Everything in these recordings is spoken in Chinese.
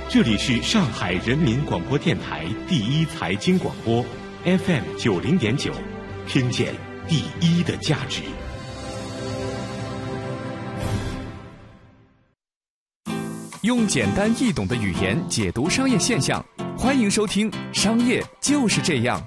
这里是上海人民广播电台第一财经广播 FM90.9，听见第一的价值。 用简单易懂的语言解读商业现象，欢迎收听《商业就是这样》。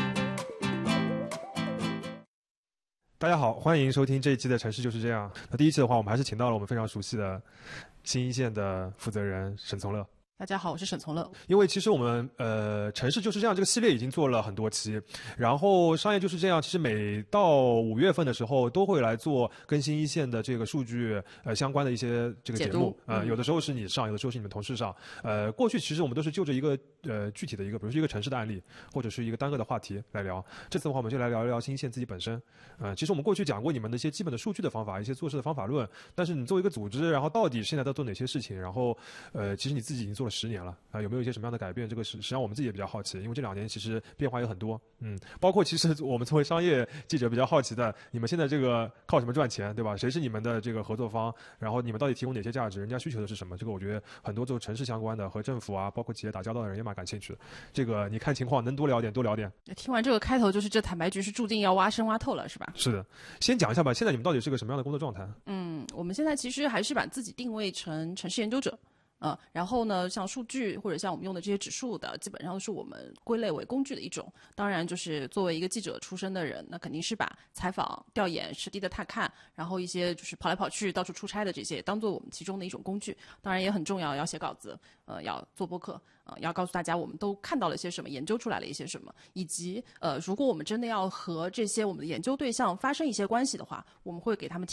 大家好，欢迎收听这一期的《城市就是这样》。那第一期的话，我们还是请到了我们非常熟悉的新一线的负责人沈从乐。 大家好，我是沈从乐。 因为其实我们城市就是这样这个系列已经做了很多期，然后商业就是这样，其实每到5月份的时候都会来做跟新一线的这个数据相关的一些这个节目有的时候是你上，有的时候是你们同事上。过去其实我们都是就着一个具体的一个，比如说一个城市的案例或者是一个单个的话题来聊。这次的话我们就来聊一聊新一线自己本身。其实我们过去讲过你们的一些基本的数据的方法，一些做事的方法论，但是你作为一个组织，然后到底现在在做哪些事情，然后其实你自己已经做了10年了有没有一些什么样的改变？这个实际上我们自己也比较好奇，因为这2年其实变化有很多。包括其实我们作为商业记者比较好奇的，你们现在这个靠什么赚钱，对吧？谁是你们的这个合作方？然后你们到底提供哪些价值？人家需求的是什么？这个我觉得很多做城市相关的和政府啊，包括企业打交道的人也蛮感兴趣的。这个你看情况能多聊点多聊点。 听完这个开头，就是这坦白局是注定要挖深挖透了，是吧？ 是的，先讲一下吧。现在你们到底是个什么样的工作状态？ 我们现在其实还是把自己定位成城市研究者。然后呢，像数据或者像我们用的这些指数的，基本上是我们归类为工具的一种。当然，就是作为一个记者出身的人，那肯定是把采访、调研、实地的探看，然后一些就是跑来跑去、到处出差的这些，当做我们其中的一种工具。当然也很重要，要写稿子，要做播客，要告诉大家我们都看到了些什么，研究出来了一些什么，以及如果我们真的要和这些我们的研究对象发生一些关系的话，我们会给他们